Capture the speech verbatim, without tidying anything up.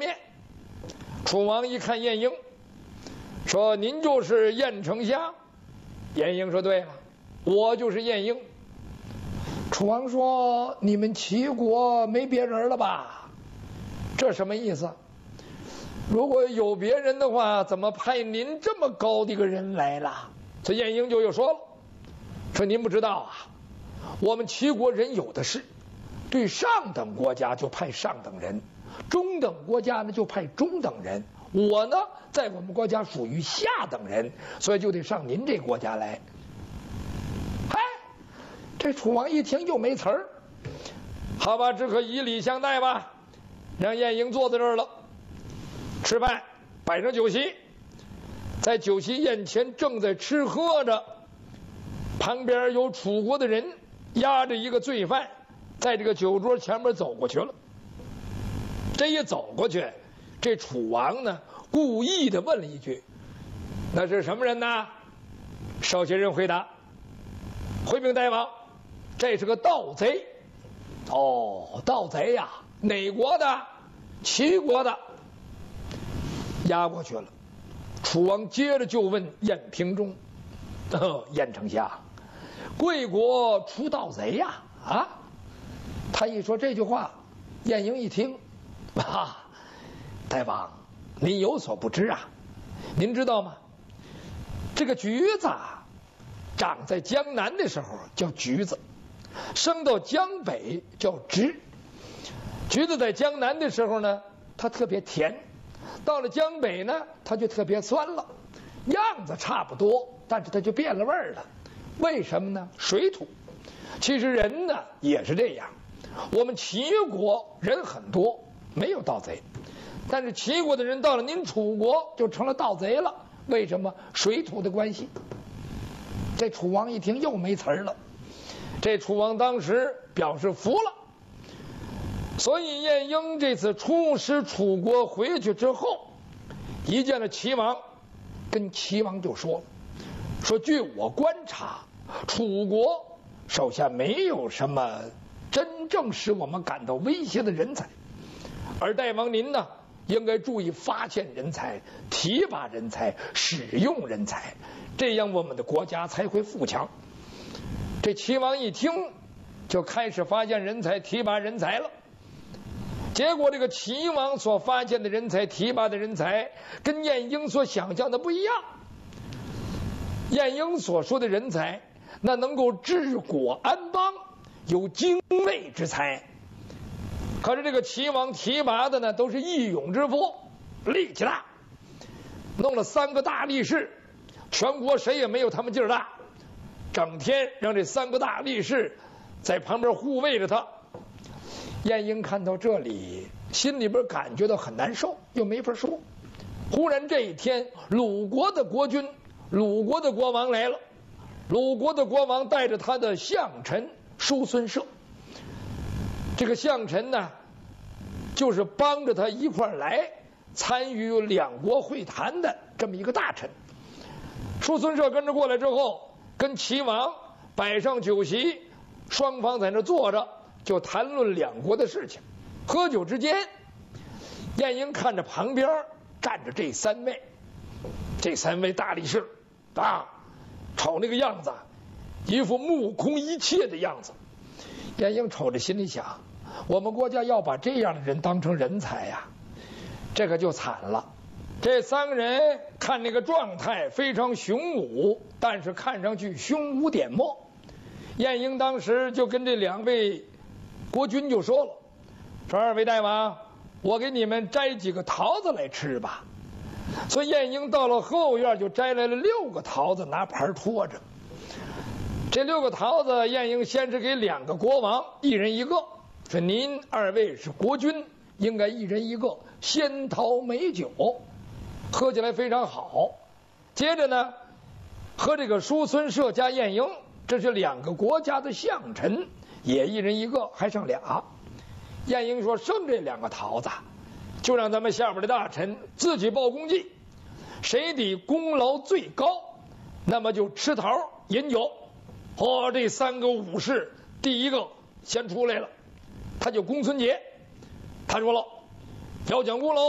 面。楚王一看晏婴，说：“您就是晏丞相？”晏婴说：“对了，我就是晏婴。”楚王说：“你们齐国没别人了吧？这什么意思？如果有别人的话，怎么派您这么高的一个人来了？”这晏婴就又说了：“说您不知道啊，我们齐国人有的是，对上等国家就派上等人，中等国家呢就派中等人。我呢，在我们国家属于下等人，所以就得上您这国家来。”嗨，这楚王一听又没词儿，好吧，只可以礼相待吧，让晏婴坐在这儿了。吃饭，摆上酒席，在酒席宴前正在吃喝着，旁边有楚国的人押着一个罪犯，在这个酒桌前面走过去了。这一走过去，这楚王呢故意的问了一句：“那是什么人呢？”少先人回答：“回禀大王，这是个盗贼。”哦，盗贼呀、啊，哪国的？齐国的。押过去了。楚王接着就问晏平中：“呃，晏丞相，贵国出盗贼呀？”啊，他一说这句话，晏婴一听，啊，大王，您有所不知啊，您知道吗？这个橘子长在江南的时候叫橘子，生到江北叫枳。橘子在江南的时候呢，它特别甜，到了江北呢，它就特别酸了，样子差不多，但是它就变了味儿了。为什么呢？水土。其实人呢也是这样，我们齐国人很多，没有盗贼，但是齐国的人到了您楚国就成了盗贼了。为什么？水土的关系。这楚王一听又没词儿了，这楚王当时表示服了。所以晏婴这次出使楚国回去之后，一见了齐王，跟齐王就说了，说据我观察，楚国手下没有什么真正使我们感到威胁的人才，而大王您呢，应该注意发现人才，提拔人才，使用人才，这样我们的国家才会富强。这齐王一听，就开始发现人才，提拔人才了。结果这个齐王所发现的人才，提拔的人才，跟晏婴所想象的不一样。晏婴所说的人才，那能够治国安邦，有精卫之才。可是这个齐王提拔的呢，都是义勇之夫，力气大，弄了三个大力士，全国谁也没有他们劲儿大，整天让这三个大力士在旁边护卫着他。晏婴看到这里，心里边感觉到很难受，又没法说。忽然这一天，鲁国的国君，鲁国的国王来了。鲁国的国王带着他的相臣叔孙涉，这个相臣呢，就是帮着他一块儿来参与两国会谈的这么一个大臣。叔孙涉跟着过来之后，跟齐王摆上酒席，双方在那坐着，就谈论两国的事情。喝酒之间，晏婴看着旁边站着这三位，这三位大力士啊，瞅那个样子，一副目空一切的样子。晏婴瞅着心里想，我们国家要把这样的人当成人才呀、啊，这可就惨了。这三个人看那个状态非常雄武，但是看上去胸无点墨。晏婴当时就跟这两位国君就说了，说二位大王，我给你们摘几个桃子来吃吧。所以晏婴到了后院就摘来了六个桃子，拿盘托着。这六个桃子，晏婴先是给两个国王一人一个，说您二位是国君，应该一人一个仙桃美酒，喝起来非常好。接着呢，和这个叔孙涉加晏婴，这是两个国家的相臣，也一人一个，还剩俩。晏婴说，剩这两个桃子就让咱们下边的大臣自己报功绩，谁的功劳最高，那么就吃桃饮酒。哦，这三个武士第一个先出来了，他叫公孙捷。他说了，要讲功劳，